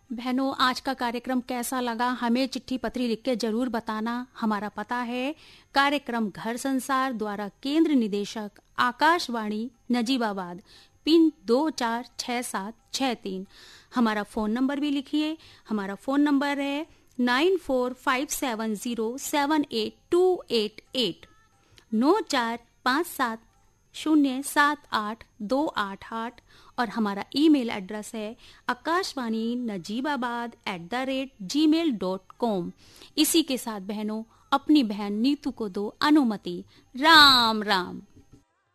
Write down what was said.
बहनों, आज का कार्यक्रम कैसा लगा हमें चिट्ठी पत्री लिख के जरूर बताना। हमारा पता है कार्यक्रम घर संसार द्वारा केंद्र निदेशक आकाशवाणी नजीबाबाद, पिन 246763। हमारा फोन नंबर भी लिखिए। हमारा फोन नंबर है 9457078288 9457078288। और हमारा ईमेल एड्रेस है akashvaninajibaabad@gmail.com। इसी के साथ बहनों, अपनी बहन नीतू को दो अनुमति। राम राम।